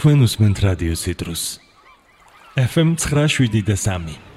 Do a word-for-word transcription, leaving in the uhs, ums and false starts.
თქვენ უსმენთ რადიო ციტრუს. ეფ ემ ცხრა შვიდი და სამი.